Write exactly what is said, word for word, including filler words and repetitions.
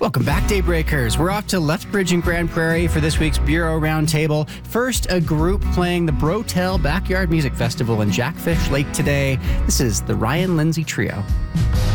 Welcome back, Daybreakers. We're off to Lethbridge and Grand Prairie for this week's Bureau Roundtable. First, a group playing the Brotel Backyard Music Festival in Jackfish Lake today. This is the Ryan Lindsay Trio.